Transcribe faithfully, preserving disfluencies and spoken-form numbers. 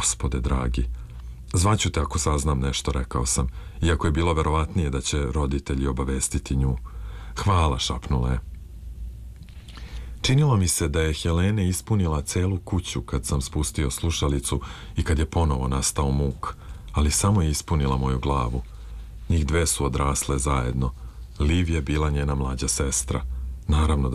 Gospode dragi. Zvaću te ako saznam nešto, rekao sam, iako je bilo verovatnije da će roditelji obavestiti nju. Hvala, šapnula je. Činilo mi se da je Helene ispunila celu kuću kad sam spustio slušalicu i kad je ponovo nastao muk, ali samo je ispunila moju glavu. Njih dve su odrasle zajedno. Liv je bila njena mlađa sestra. Naravno da